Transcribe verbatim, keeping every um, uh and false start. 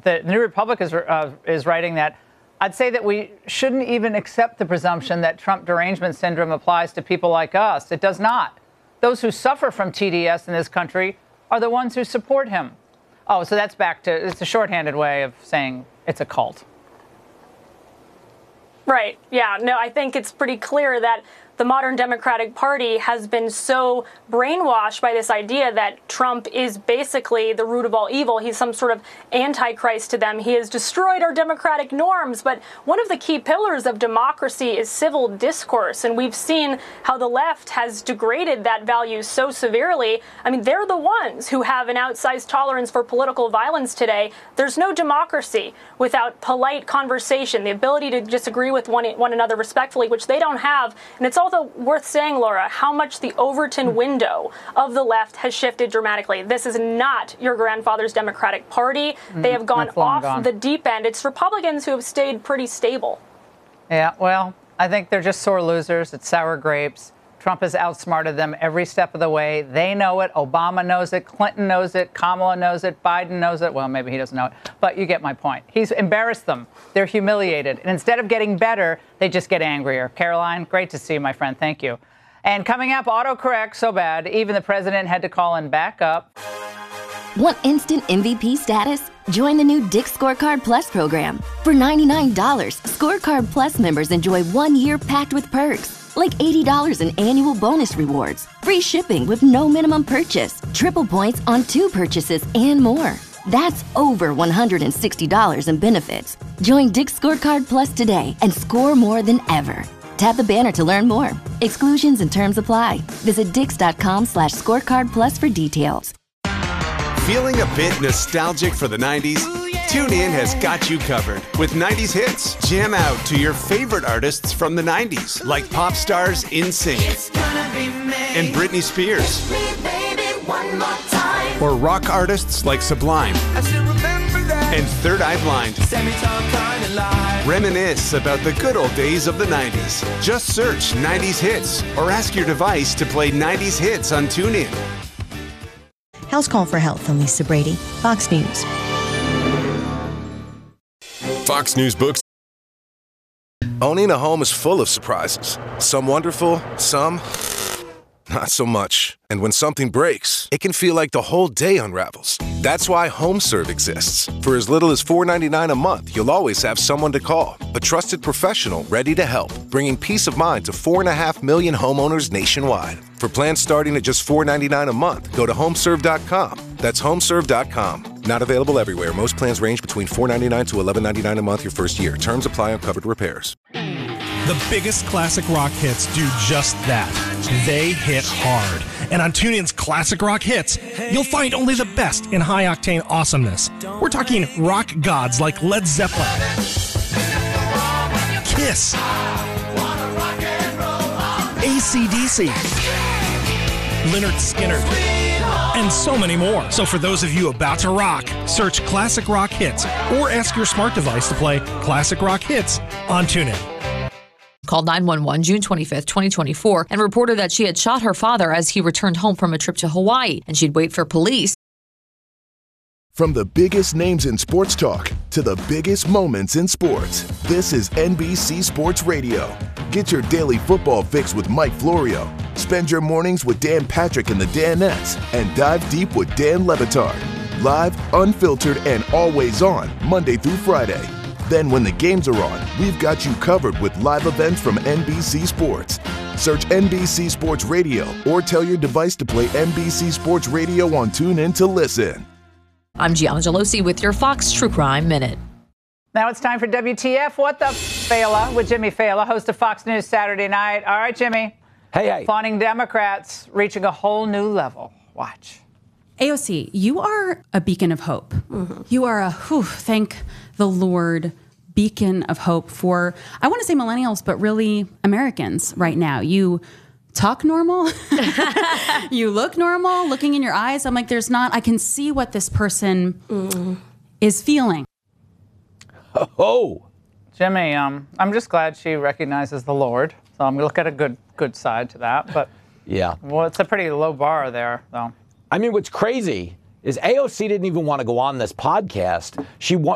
the New Republic is, uh, is writing that I'd say that we shouldn't even accept the presumption that Trump derangement syndrome applies to people like us. It does not. Those who suffer from T D S in this country are the ones who support him. Oh, so that's back to, it's a shorthanded way of saying it's a cult. Right. Yeah. No, I think it's pretty clear that the modern Democratic Party has been so brainwashed by this idea that Trump is basically the root of all evil. He's some sort of antichrist to them. He has destroyed our democratic norms. But one of the key pillars of democracy is civil discourse. And we've seen how the left has degraded that value so severely. I mean, they're the ones who have an outsized tolerance for political violence today. There's no democracy without polite conversation, the ability to disagree with one, one another respectfully, which they don't have. And it's also worth saying, Laura, how much the Overton window of the left has shifted dramatically. This is not your grandfather's Democratic Party. Mm, they have gone off gone. the deep end. It's Republicans who have stayed pretty stable. Yeah, well, I think they're just sore losers. It's sour grapes. Trump has outsmarted them every step of the way. They know it. Obama knows it. Clinton knows it. Kamala knows it. Biden knows it. Well, maybe he doesn't know it. But you get my point. He's embarrassed them. They're humiliated. And instead of getting better, they just get angrier. Caroline, great to see you, my friend. Thank you. And coming up, autocorrect so bad, even the president had to call in backup. Want instant M V P status? Join the new Dick's Scorecard Plus program. For ninety-nine dollars, Scorecard Plus members enjoy one year packed with perks. Like eighty dollars in annual bonus rewards, free shipping with no minimum purchase, triple points on two purchases, and more. That's over one hundred sixty dollars in benefits. Join Dick's Scorecard Plus today and score more than ever. Tap the banner to learn more. Exclusions and terms apply. Visit dix.com slash scorecard plus for details. Feeling a bit nostalgic for the nineties? TuneIn has got you covered with nineties hits. Jam out to your favorite artists from the nineties, like pop stars NSYNC and Britney Spears, or rock artists like Sublime and Third Eye Blind. Reminisce about the good old days of the nineties. Just search nineties hits or ask your device to play nineties hits on TuneIn. House Call for Health. I'm Lisa Brady, Fox News. Fox News Books. Owning a home is full of surprises. Some wonderful, some not so much. And when something breaks, it can feel like the whole day unravels. That's why HomeServe exists. For as little as four dollars and ninety-nine cents a month, you'll always have someone to call. A trusted professional ready to help, bringing peace of mind to four point five million homeowners nationwide. For plans starting at just four dollars and ninety-nine cents a month, go to homeserve dot com. That's homeserve dot com. Not available everywhere. Most plans range between four dollars and ninety-nine cents to eleven dollars and ninety-nine cents a month your first year. Terms apply on covered repairs. The biggest classic rock hits do just that. They hit hard. And on TuneIn's Classic Rock Hits, you'll find only the best in high-octane awesomeness. We're talking rock gods like Led Zeppelin, Kiss, A C D C, Lynyrd Skynyrd, and so many more. So for those of you about to rock, search Classic Rock Hits or ask your smart device to play Classic Rock Hits on TuneIn. Called nine one one June twenty-fifth, twenty twenty-four, and reported that she had shot her father as he returned home from a trip to Hawaii, and she'd wait for police. From the biggest names in sports talk to the biggest moments in sports, this is N B C Sports Radio. Get your daily football fix with Mike Florio. Spend your mornings with Dan Patrick and the Danettes, and dive deep with Dan Le Batard. Live, unfiltered, and always on, Monday through Friday. Then when the games are on, we've got you covered with live events from N B C Sports. Search N B C Sports Radio or tell your device to play N B C Sports Radio on TuneIn to listen. I'm Gianna Gelosi with your Fox True Crime Minute. Now it's time for W T F, What the Fela, with Jimmy Fallon, host of Fox News Saturday Night. All right, Jimmy. Hey, hey. Fawning Democrats reaching a whole new level. Watch. A O C, you are a beacon of hope. Mm-hmm. You are a, whew, thank the Lord, beacon of hope for, I want to say millennials, but really Americans right now. You talk normal. You look normal, looking in your eyes. I'm like, there's not, I can see what this person mm. is feeling. Oh. Jimmy, um, I'm just glad she recognizes the Lord. So I'm going to look at a good good side to that. But yeah, well, it's a pretty low bar there, though. I mean, what's crazy is A O C didn't even want to go on this podcast. She wa-